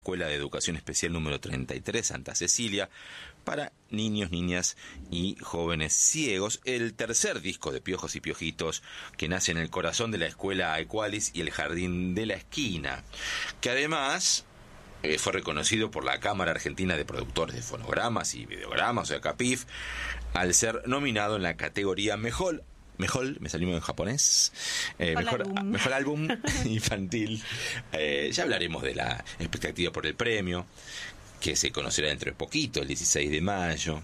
Escuela de Educación Especial número 33, Santa Cecilia, para niños, niñas y jóvenes ciegos. El tercer disco de Piojos y Piojitos, que nace en el corazón de la Escuela Equalis y el Jardín de la Esquina, que además fue reconocido por la Cámara Argentina de Productores de Fonogramas y Videogramas, o sea, CAPIF, al ser nominado en la categoría Mejor, me salió en japonés, mejor álbum infantil. Ya hablaremos de la expectativa por el premio, que se conocerá dentro de poquito, el 16 de mayo.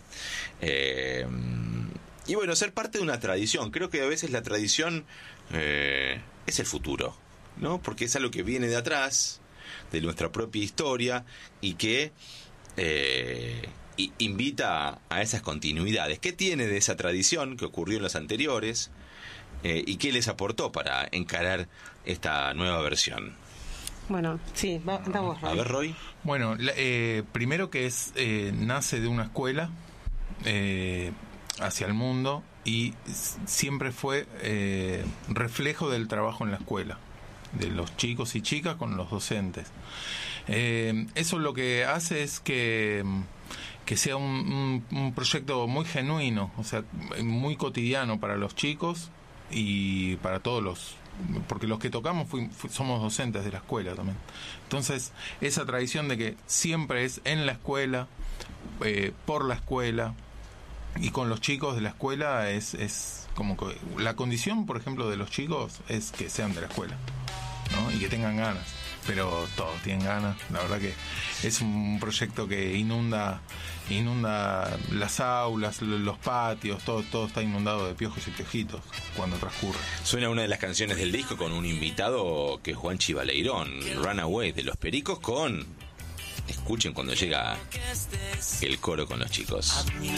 Y bueno, ser parte de una tradición. Creo que a veces la tradición es el futuro, ¿no? Porque es algo que viene de atrás, de nuestra propia historia, y que invita a esas continuidades. ¿Qué tiene de esa tradición que ocurrió en los anteriores y qué les aportó para encarar esta nueva versión? Bueno, sí, da vos, Roy. A ver, Roy. Bueno, primero que nace de una escuela hacia el mundo y siempre fue reflejo del trabajo en la escuela, de los chicos y chicas con los docentes. Eso lo que hace es que sea un proyecto muy genuino, o sea, muy cotidiano para los chicos y para todos porque los que tocamos somos docentes de la escuela también. Entonces, esa tradición de que siempre es en la escuela, por la escuela y con los chicos de la escuela es como que la condición, por ejemplo, de los chicos es que sean de la escuela, ¿no? Y que tengan ganas. Pero todos tienen ganas. La verdad que es un proyecto que inunda las aulas, los patios, todo está inundado de piojos y piojitos cuando transcurre. Suena una de las canciones del disco con un invitado que es Juan Chivaleirón, Runaway de Los Pericos, escuchen cuando llega el coro con los chicos.